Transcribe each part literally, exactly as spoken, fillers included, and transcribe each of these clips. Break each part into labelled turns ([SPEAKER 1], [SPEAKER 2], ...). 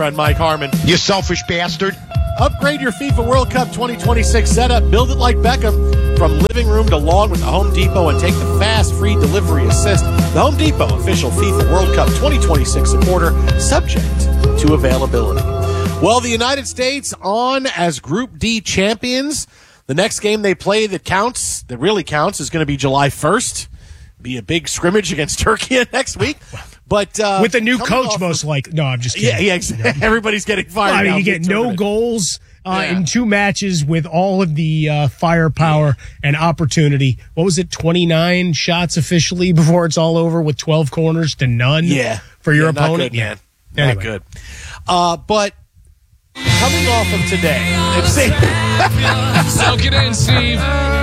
[SPEAKER 1] On Mike Harmon.
[SPEAKER 2] You selfish bastard.
[SPEAKER 1] Upgrade your FIFA World Cup twenty twenty-six setup. Build it like Beckham. From living room to lawn with the Home Depot and take the fast, free delivery assist. The Home Depot, official FIFA World Cup twenty twenty-six supporter, subject to availability. Well, the United States on as Group D champions. The next game they play that counts, that really counts, is going to be July first. Be a big scrimmage against Turkey next week. But uh,
[SPEAKER 3] with a new coach, most likely. No, I'm just kidding.
[SPEAKER 1] Yeah, yeah, exactly. Everybody's getting fired.
[SPEAKER 3] Well, I mean,
[SPEAKER 1] now
[SPEAKER 3] you get no
[SPEAKER 1] tournament.
[SPEAKER 3] goals uh,
[SPEAKER 1] yeah.
[SPEAKER 3] in two matches with all of the uh, firepower yeah. and opportunity. What was it? twenty-nine shots officially before it's all over with twelve corners to none.
[SPEAKER 1] Yeah,
[SPEAKER 3] for your
[SPEAKER 1] yeah,
[SPEAKER 3] opponent.
[SPEAKER 1] Not good, man.
[SPEAKER 3] Yeah,
[SPEAKER 1] not
[SPEAKER 3] anyway.
[SPEAKER 1] good. Uh, but coming off of today, it's
[SPEAKER 4] soak it in, Steve.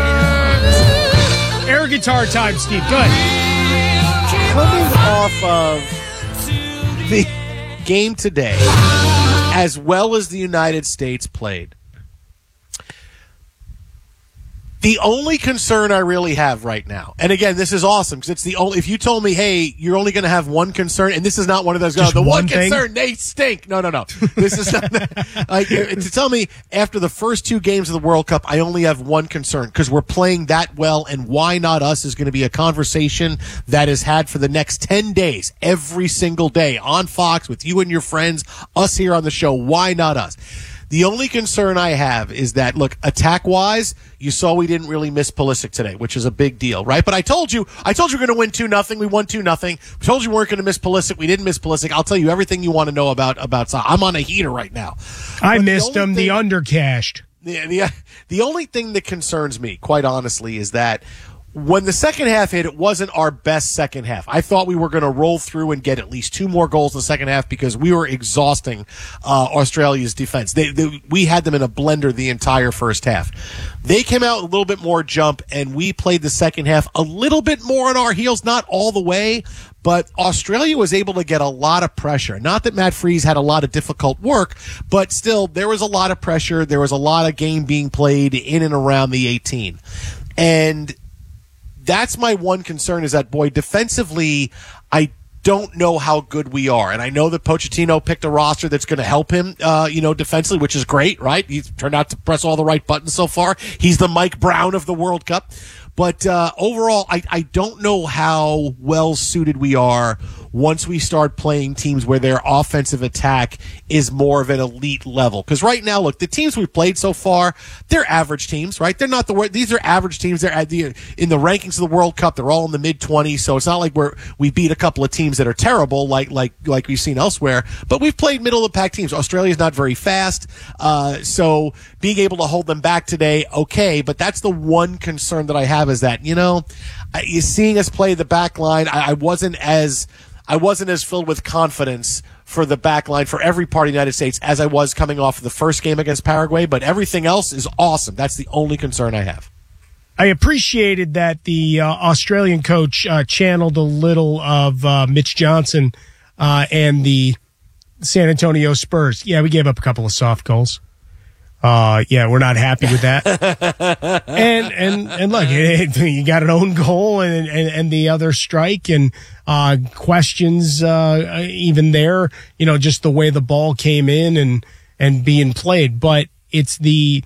[SPEAKER 3] Air guitar time, Steve. Go ahead.
[SPEAKER 1] Coming off of the game today, as well as the United States played, the only concern I really have right now, and again, this is awesome because it's the only. If you told me, hey, you're only going to have one concern, and this is not one of those.
[SPEAKER 3] Just
[SPEAKER 1] oh, the
[SPEAKER 3] one
[SPEAKER 1] one
[SPEAKER 3] thing?
[SPEAKER 1] concern, they stink. No, no, no. This is not like to tell me after the first two games of the World Cup, I only have one concern because we're playing that well, and why not us is going to be a conversation that is had for the next ten days, every single day on Fox with you and your friends, us here on the show. Why not us? The only concern I have is that, look, attack-wise, you saw we didn't really miss Pulisic today, which is a big deal, right? But I told you, I told you we we're going to win two nothing. We won two nothing. We told you we weren't going to miss Pulisic. We didn't miss Pulisic. I'll tell you everything you want to know about about Sa. I'm on a heater right now.
[SPEAKER 3] I
[SPEAKER 1] But
[SPEAKER 3] missed
[SPEAKER 1] the
[SPEAKER 3] him.
[SPEAKER 1] thing,
[SPEAKER 3] The undercashed.
[SPEAKER 1] The, the, the only thing that concerns me, quite honestly, is that when the second half hit, it wasn't our best second half. I thought we were going to roll through and get at least two more goals in the second half because we were exhausting uh, Australia's defense. They, they, we had them in a blender the entire first half. They came out a little bit more jump, and we played the second half a little bit more on our heels, not all the way, but Australia was able to get a lot of pressure. Not that Matt Freese had a lot of difficult work, but still, there was a lot of pressure. There was a lot of game being played in and around the eighteen. And that's my one concern is that, boy, defensively, I don't know how good we are. And I know that Pochettino picked a roster that's going to help him, uh, you know, defensively, which is great, right? He's turned out to press all the right buttons so far. He's the Mike Brown of the World Cup. But uh, overall, I, I don't know how well suited we are once we start playing teams where their offensive attack is more of an elite level. Because right now, look, the teams we've played so far, they're average teams, right? They're not the wor- these are average teams. They're at the in the rankings of the World Cup. They're all in the mid twenties, so it's not like we're we beat a couple of teams that are terrible, like like like we've seen elsewhere. But we've played middle of the pack teams. Australia's not very fast, uh, so being able to hold them back today, okay. But that's the one concern that I have is that, you know, you seeing us play the back line, I, I wasn't as I wasn't as filled with confidence for the back line for every part of the United States as I was coming off of the first game against Paraguay, but everything else is awesome. That's the only concern I have.
[SPEAKER 3] I appreciated that the uh, Australian coach uh, channeled a little of uh, Mitch Johnson uh, and the San Antonio Spurs. Yeah, we gave up a couple of soft goals. Uh, yeah, we're not happy with that. and, and, and look, it, it, you got an own goal and, and, and the other strike and, uh, questions, uh, even there, you know, just the way the ball came in and, and being played. But it's the,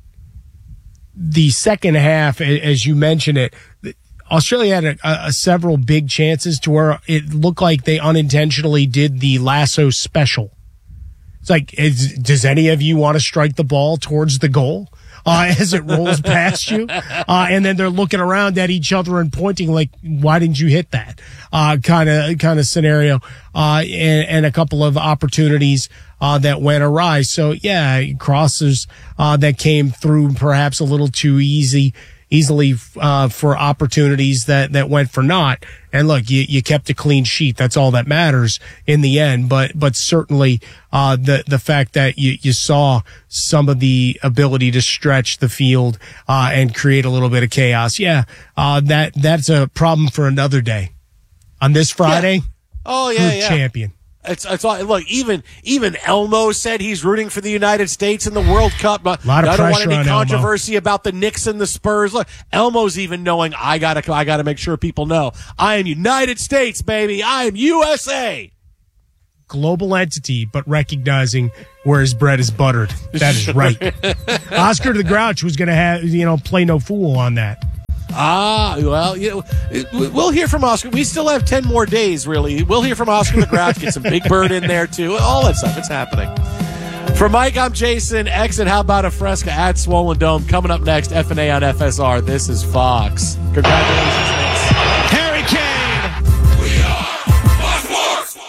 [SPEAKER 3] the second half, as you mentioned it, Australia had a, a, a several big chances to where it looked like they unintentionally did the lasso special. It's like, is, does any of you want to strike the ball towards the goal uh, as it rolls past you? Uh, and then they're looking around at each other and pointing like, why didn't you hit that? Uh, kind of, kind of scenario. Uh, and, and a couple of opportunities, uh, that went awry. So yeah, crosses, uh, that came through perhaps a little too easy. Easily uh, for opportunities that, that went for naught. And look, you, you kept a clean sheet. That's all that matters in the end. But but certainly uh, the the fact that you, you saw some of the ability to stretch the field uh, and create a little bit of chaos. Yeah, uh, that that's a problem for another day. On this Friday,
[SPEAKER 1] yeah. Oh yeah,
[SPEAKER 3] we're
[SPEAKER 1] yeah.
[SPEAKER 3] champion.
[SPEAKER 1] It's, it's all, look, even even Elmo said he's rooting for the United States in the World Cup.
[SPEAKER 3] A lot of
[SPEAKER 1] I don't want
[SPEAKER 3] pressure
[SPEAKER 1] any
[SPEAKER 3] on
[SPEAKER 1] controversy Elmo. About the Knicks and the Spurs. Look, Elmo's even knowing I gotta I gotta make sure people know I am United States, baby. I am U S A.
[SPEAKER 3] global entity, but recognizing where his bread is buttered. That is right. Oscar the Grouch was going to have, you know, play no fool on that.
[SPEAKER 1] Ah, well, you know, it- we'll hear from Oscar. We still have ten more days, really. We'll hear from Oscar the Grouch, get some Big Bird in there, too. All that stuff. It's happening. For Mike, I'm Jason. Exit How About a Fresca at Swollen Dome. Coming up next, F and A on F S R. This is Fox. Congratulations, Knicks.
[SPEAKER 4] Harry Kane.
[SPEAKER 2] We are Fox Sports.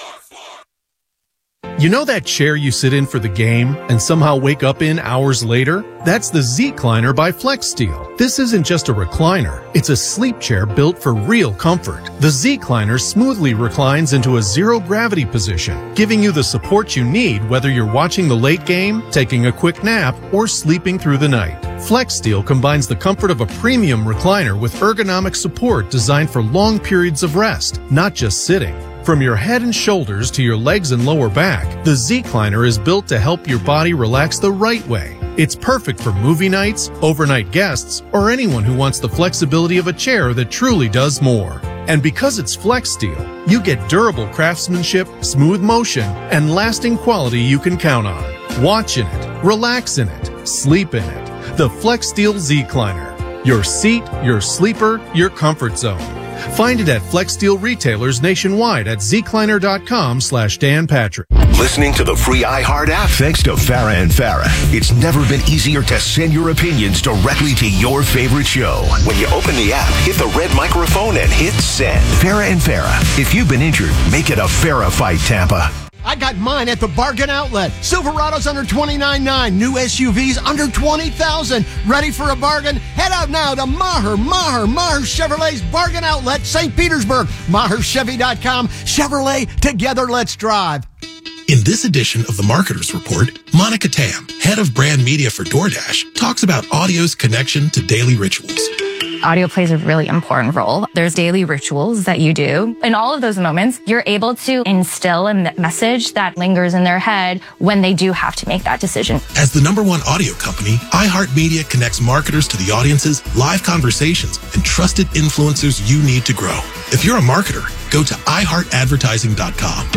[SPEAKER 5] You know that chair you sit in for the game and somehow wake up in hours later? That's the Z-Cliner by FlexSteel. This isn't just a recliner. It's a sleep chair built for real comfort. The Z-Cliner smoothly reclines into a zero-gravity position, giving you the support you need whether you're watching the late game, taking a quick nap, or sleeping through the night. FlexSteel combines the comfort of a premium recliner with ergonomic support designed for long periods of rest, not just sitting. From your head and shoulders to your legs and lower back, the Z-Cliner is built to help your body relax the right way. It's perfect for movie nights, overnight guests, or anyone who wants the flexibility of a chair that truly does more. And because it's FlexSteel, you get durable craftsmanship, smooth motion, and lasting quality you can count on. Watch in it, relax in it, sleep in it. The FlexSteel Z-Cliner. Your seat, your sleeper, your comfort zone. Find it at FlexSteel retailers nationwide at zcliner.com slash Dan Patrick.
[SPEAKER 6] Listening to the free iHeart app thanks to Farrah and Farrah. It's never been easier to send your opinions directly to your favorite show. When you open the app, hit the red microphone and hit send. Farrah and Farrah. If you've been injured, make it a Farrah fight, Tampa.
[SPEAKER 7] I got mine at the Bargain Outlet. Silverado's under twenty-nine nine. New S U Vs under twenty thousand. Ready for a bargain? Head out now to Maher, Maher, Maher Chevrolet's Bargain Outlet, Saint Petersburg. Maher Chevy dot com. Chevrolet, together let's drive.
[SPEAKER 8] In this edition of the Marketers Report, Monica Tam, head of brand media for DoorDash, talks about audio's connection to daily rituals.
[SPEAKER 9] Audio plays a really important role. There's daily rituals that you do. In all of those moments, you're able to instill a message that lingers in their head when they do have to make that decision.
[SPEAKER 8] As the number one audio company, iHeartMedia connects marketers to the audiences, live conversations, and trusted influencers you need to grow. If you're a marketer, go to i heart advertising dot com.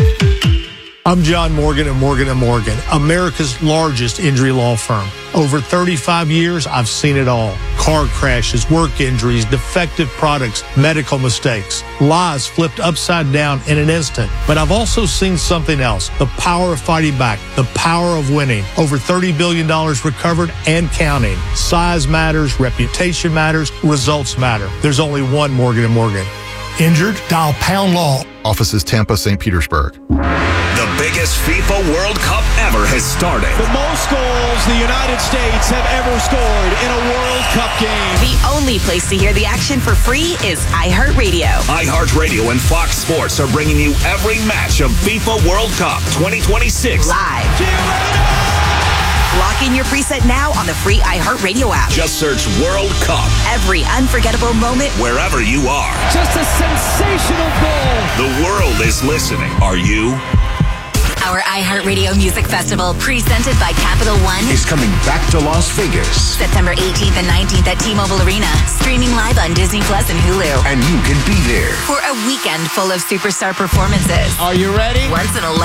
[SPEAKER 10] I'm John Morgan of Morgan and Morgan, America's largest injury law firm. Over thirty-five years, I've seen it all. Car crashes, work injuries, defective products, medical mistakes, lives flipped upside down in an instant. But I've also seen something else, the power of fighting back, the power of winning. Over thirty billion dollars recovered and counting. Size matters, reputation matters, results matter. There's only one Morgan and Morgan. Injured? Dial Pound Law.
[SPEAKER 11] Offices Tampa, Saint Petersburg.
[SPEAKER 6] The biggest FIFA World Cup ever has started.
[SPEAKER 12] The most goals the United States have ever scored in a World Cup game.
[SPEAKER 13] The only place to hear the action for free is iHeartRadio.
[SPEAKER 6] iHeartRadio and Fox Sports are bringing you every match of FIFA World Cup twenty twenty-six.
[SPEAKER 13] Live. Lock in your preset now on the free iHeartRadio app.
[SPEAKER 6] Just search World Cup.
[SPEAKER 13] Every unforgettable moment,
[SPEAKER 6] wherever you are.
[SPEAKER 4] Just a sensational goal.
[SPEAKER 6] The world is listening. Are you?
[SPEAKER 13] Our iHeartRadio Music Festival, presented by Capital One,
[SPEAKER 6] is coming back to Las Vegas.
[SPEAKER 13] September eighteenth and nineteenth at T-Mobile Arena. Streaming live on Disney Plus and Hulu.
[SPEAKER 6] And you can be there
[SPEAKER 13] For a weekend full of superstar performances.
[SPEAKER 12] Are you ready?
[SPEAKER 13] Once in a